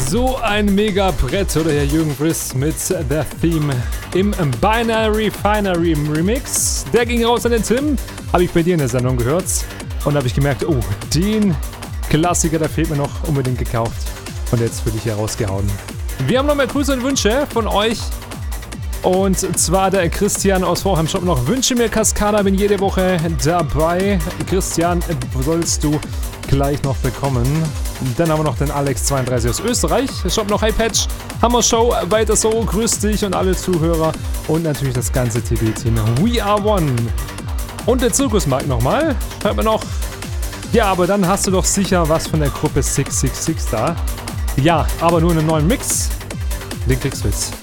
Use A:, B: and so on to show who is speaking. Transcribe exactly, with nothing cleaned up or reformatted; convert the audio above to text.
A: So ein mega Brett, oder Herr Jürgen Friss mit der Theme im Binary Finery Remix. Der ging raus an den Tim, habe ich bei dir in der Sendung gehört und habe ich gemerkt, oh, den Klassiker, der fehlt mir noch, unbedingt gekauft und jetzt für dich hier rausgehauen. Wir haben noch mehr Grüße und Wünsche von euch. Und zwar der Christian aus Vorheim schreibt noch: Wünsche mir Cascada, bin jede Woche dabei. Christian, sollst du gleich noch bekommen. Dann haben wir noch den Alex zweiunddreißig aus Österreich. Schreibt noch: Hi Patch, Hammer Show, weiter so, grüß dich und alle Zuhörer. Und natürlich das ganze T V-Team. We are one. Und der Zirkusmarkt nochmal. Schreibt mir noch: Ja, aber dann hast du doch sicher was von der Gruppe sechs sechs sechs da. Ja, aber nur einen neuen Mix. Den kriegst du jetzt.